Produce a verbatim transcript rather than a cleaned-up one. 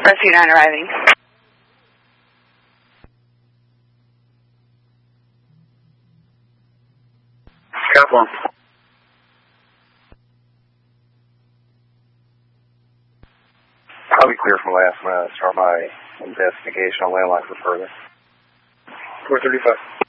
Rescue nine arriving. Cop one. I'll be clear from last minute. Start my investigation on landline for further. four thirty-five.